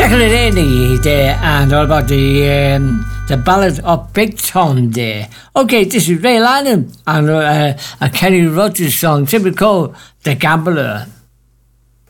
Michael Laney there, and all about the ballad of Big Tom there. Okay, this is Ray Lynham and a Kenny Rogers song, simply called The Gambler.